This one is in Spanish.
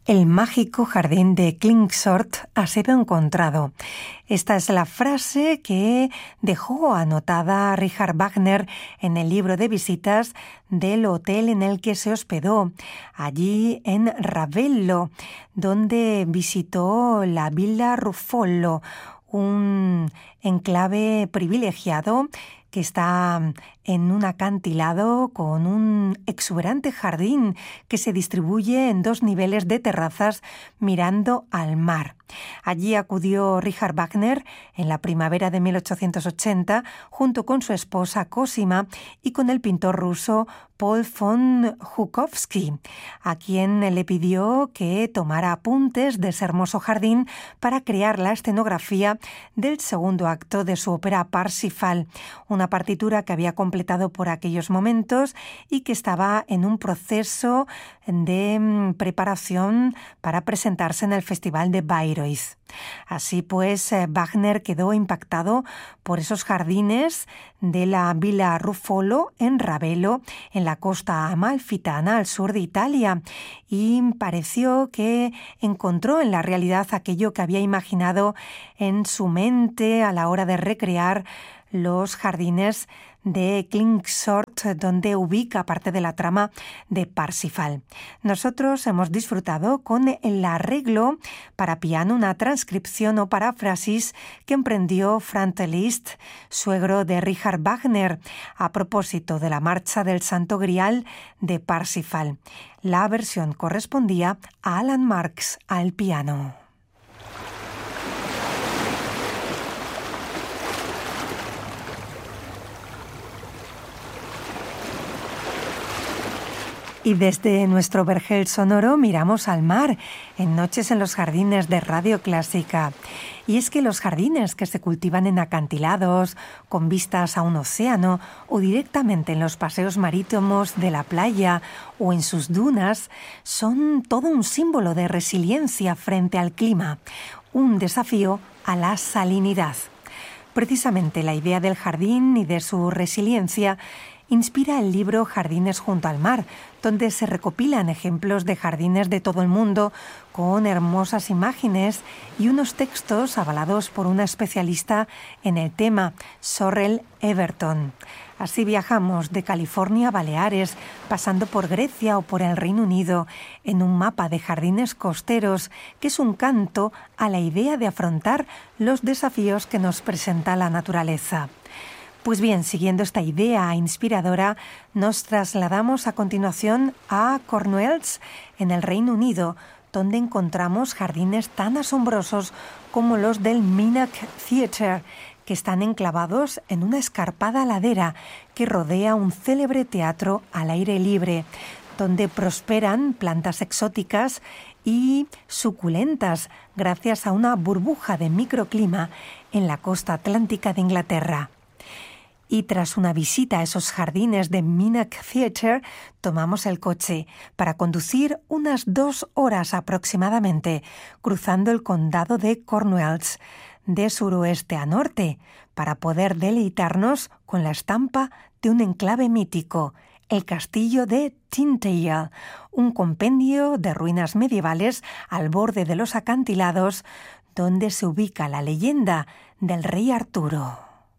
El mágico jardín de Klingsort ha sido encontrado. Esta es la frase que dejó anotada Richard Wagner en el libro de visitas del hotel en el que se hospedó, allí en Ravello, donde visitó la Villa Ruffolo, un enclave privilegiado que está en un acantilado con un exuberante jardín que se distribuye en 2 niveles de terrazas mirando al mar. Allí acudió Richard Wagner en la primavera de 1880 junto con su esposa Cosima y con el pintor ruso Paul von Žukovský, a quien le pidió que tomara apuntes de ese hermoso jardín para crear la escenografía del segundo acto de su ópera Parsifal, una partitura que había completado por aquellos momentos y que estaba en un proceso de preparación para presentarse en el Festival de Bayreuth. Así pues, Wagner quedó impactado por esos jardines de la Villa Ruffolo en Ravello, en la costa amalfitana al sur de Italia, y pareció que encontró en la realidad aquello que había imaginado en su mente a la hora de recrear los jardines de Klingsort, donde ubica parte de la trama de Parsifal. Nosotros hemos disfrutado con el arreglo para piano, una transcripción o paráfrasis que emprendió Franz Liszt, suegro de Richard Wagner, a propósito de la marcha del Santo Grial de Parsifal. La versión correspondía a Alan Marx al piano. Y desde nuestro vergel sonoro miramos al mar, en Noches en los Jardines de Radio Clásica. Y es que los jardines que se cultivan en acantilados, con vistas a un océano, o directamente en los paseos marítimos de la playa o en sus dunas, son todo un símbolo de resiliencia frente al clima, un desafío a la salinidad. Precisamente la idea del jardín y de su resiliencia inspira el libro Jardines junto al mar, donde se recopilan ejemplos de jardines de todo el mundo con hermosas imágenes y unos textos avalados por una especialista en el tema, Sorrel Everton. Así viajamos de California a Baleares, pasando por Grecia o por el Reino Unido, en un mapa de jardines costeros que es un canto a la idea de afrontar los desafíos que nos presenta la naturaleza. Pues bien, siguiendo esta idea inspiradora, nos trasladamos a continuación a Cornwalls, en el Reino Unido, donde encontramos jardines tan asombrosos como los del Minack Theatre, que están enclavados en una escarpada ladera que rodea un célebre teatro al aire libre, donde prosperan plantas exóticas y suculentas gracias a una burbuja de microclima en la costa atlántica de Inglaterra. Y tras una visita a esos jardines de Minack Theatre, tomamos el coche para conducir unas 2 horas aproximadamente, cruzando el condado de Cornwalls, de suroeste a norte, para poder deleitarnos con la estampa de un enclave mítico, el castillo de Tintagel, un compendio de ruinas medievales al borde de los acantilados, donde se ubica la leyenda del rey Arturo.